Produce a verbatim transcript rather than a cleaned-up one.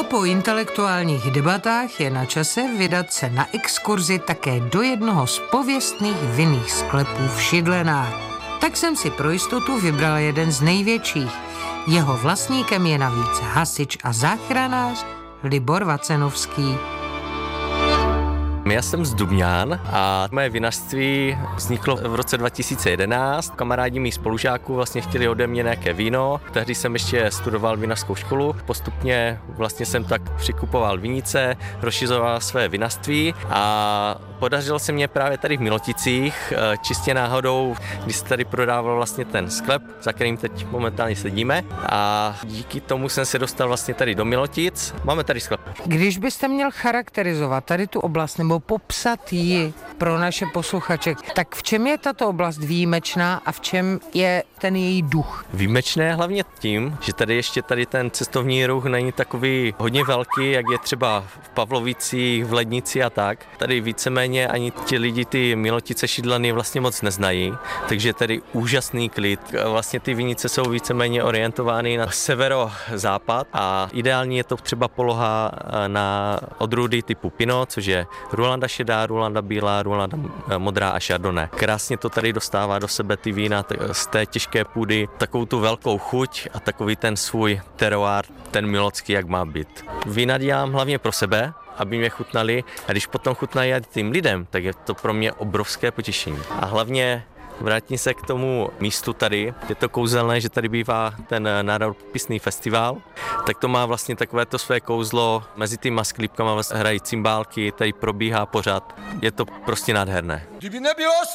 po intelektuálních debatách je na čase vydat se na exkurzi také do jednoho z pověstných vinných sklepů v Šydlenách. Tak jsem si pro jistotu vybral jeden z největších. Jeho vlastníkem je navíc hasič a záchranář Libor Vacenovský. Já jsem z Dubňán a moje vinařství vzniklo v roce dva tisíce jedenáct. Kamarádi mých spolužáků vlastně chtěli ode mě nějaké víno. Tehdy jsem ještě studoval vinařskou školu. Postupně vlastně jsem tak přikupoval vinice, rozšiřoval své vinařství a podařilo se mě právě tady v Miloticích, čistě náhodou, když se tady prodával vlastně ten sklep, za kterým teď momentálně sedíme, a díky tomu jsem se dostal vlastně tady do Milotic. Máme tady sklep. Když byste měl charakterizovat tady tu oblast nebo popsat ji pro naše posluchače, tak v čem je tato oblast výjimečná a v čem je ten její duch? Výjimečné hlavně tím, že tady ještě tady ten cestovní ruch není takový hodně velký, jak je třeba v Pavlovicích, v Lednici a tak. Tady víceméně ani ti lidi ty Milotice, Šydlany vlastně moc neznají, takže tady úžasný klid. Vlastně ty vinice jsou víceméně orientovány na severozápad a ideální je to třeba poloha na odrůdy typu Pinot, což je Rulanda šedá, Rulanda bílá, Rulanda modrá a Chardonnay. Krásně to tady dostává do sebe ty vína z té těžké půdy, takovou tu velkou chuť a takový ten svůj teroár, ten milocký, jak má být. Vína dělám hlavně pro sebe, aby mě chutnali, a když potom chutnají tím lidem, tak je to pro mě obrovské potěšení. A hlavně vrátím se k tomu místu tady. Je to kouzelné, že tady bývá ten národopisný festival, tak to má vlastně takové to své kouzlo. Mezi těma sklípkama vlastně hrají cymbálky, tady probíhá pořád. Je to prostě nádherné. Kdyby nebylo